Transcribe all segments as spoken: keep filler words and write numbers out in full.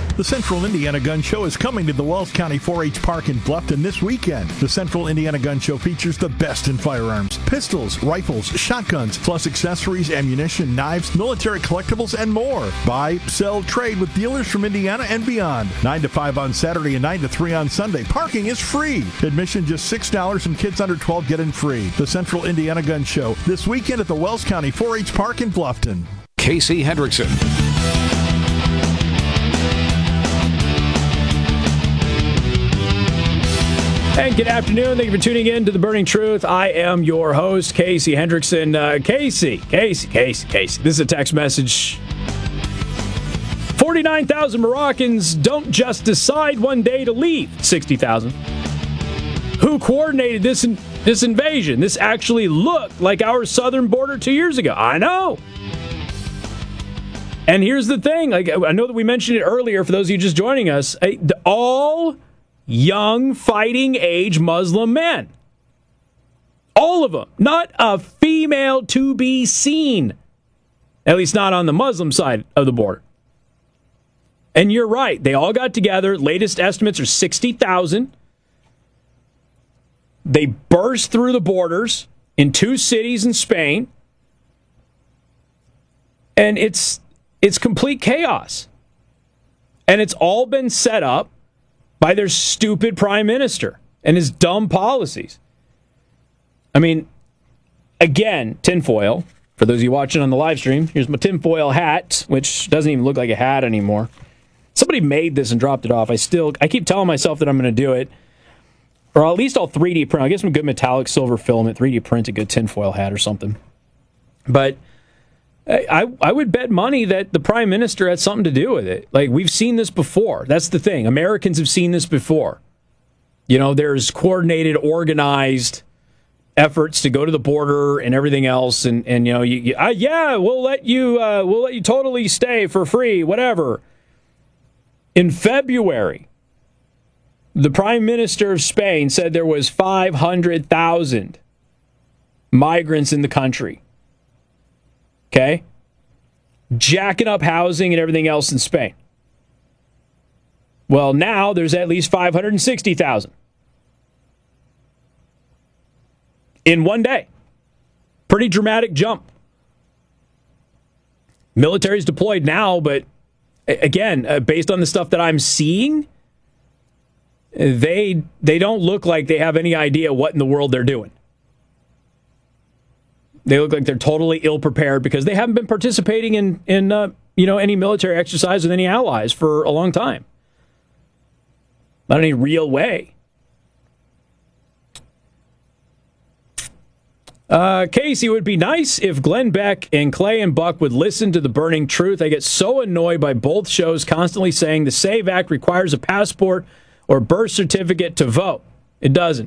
The Central Indiana Gun Show is coming to the Wells County four H Park in Bluffton this weekend. The Central Indiana Gun Show features the best in firearms, pistols, rifles, shotguns, plus accessories, ammunition, knives, military collectibles, and more. Buy, sell, trade with dealers from Indiana and beyond. nine to five on Saturday and nine to three on Sunday. Parking is free. Admission just six dollars and kids under twelve get in free. The Central Indiana Gun Show this weekend at the Wells County four H Park in Bluffton. Casey Hendrickson. And good afternoon. Thank you for tuning in to The Burning Truth. I am your host, Casey Hendrickson. Uh, Casey, Casey, Casey, Casey. This is a text message. forty-nine thousand Moroccans don't just decide one day to leave. sixty thousand. Who coordinated this, in, this invasion? This actually looked like our southern border two years ago. I know. And here's the thing. Like, I know that we mentioned it earlier for those of you just joining us. All young, fighting-age Muslim men. All of them. Not a female to be seen. At least not on the Muslim side of the border. And you're right. They all got together. Latest estimates are sixty thousand. They burst through the borders in two cities in Spain. And it's it's complete chaos. And it's all been set up by their stupid prime minister and his dumb policies. I mean, again, tinfoil. For those of you watching on the live stream, here's my tinfoil hat, which doesn't even look like a hat anymore. Somebody made this and dropped it off. I still, I keep telling myself that I'm going to do it. Or at least I'll three D print. I'll get some good metallic silver filament, three D print a good tinfoil hat or something. But I, I would bet money that the prime minister had something to do with it. Like, we've seen this before. That's the thing. Americans have seen this before. You know, there's coordinated, organized efforts to go to the border and everything else. And, and you know, you, you, uh, yeah, we'll let you, uh, we'll let you totally stay for free, whatever. In February, the prime minister of Spain said there was five hundred thousand migrants in the country. Okay? Jacking up housing and everything else in Spain. Well, now there's at least five hundred sixty thousand. In one day. Pretty dramatic jump. Military's deployed now, but again, uh, based on the stuff that I'm seeing, they they don't look like they have any idea what in the world they're doing. They look like they're totally ill-prepared because they haven't been participating in, in uh, you know, any military exercise with any allies for a long time. Not in any real way. Uh, Casey, it would be nice if Glenn Beck and Clay and Buck would listen to The Burning Truth. I get so annoyed by both shows constantly saying the SAVE Act requires a passport or birth certificate to vote. It doesn't.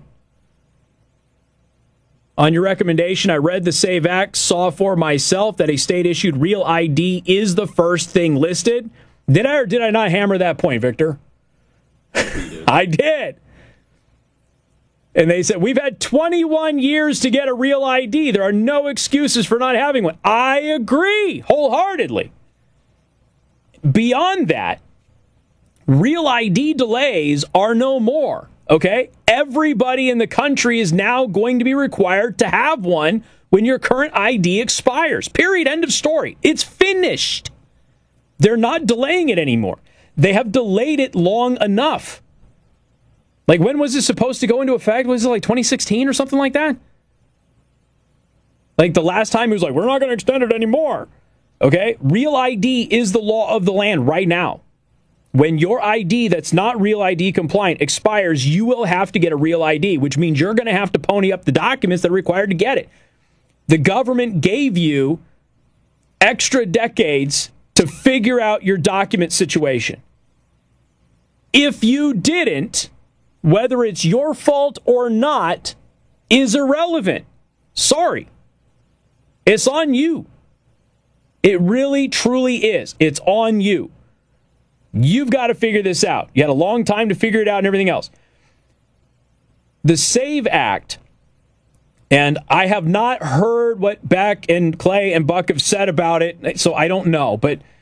On your recommendation, I read the SAVE Act, saw for myself that a state-issued real I D is the first thing listed. Did I or did I not hammer that point, Victor? Did. I did. And they said, we've had twenty-one years to get a real I D. There are no excuses for not having one. I agree wholeheartedly. Beyond that, real I D delays are no more. Okay? Everybody in the country is now going to be required to have one when your current I D expires. Period. End of story. It's finished. They're not delaying it anymore. They have delayed it long enough. Like, when was this supposed to go into effect? Was it like twenty sixteen or something like that? Like, the last time he was like, we're not going to extend it anymore. Okay? Real I D is the law of the land right now. When your I D that's not Real I D compliant expires, you will have to get a Real I D, which means you're going to have to pony up the documents that are required to get it. The government gave you extra decades to figure out your document situation. If you didn't, whether it's your fault or not, is irrelevant. Sorry. It's on you. It really, truly is. It's on you. You've got to figure this out. You had a long time to figure it out and everything else. The SAVE Act, and I have not heard what Beck and Clay and Buck have said about it, so I don't know. But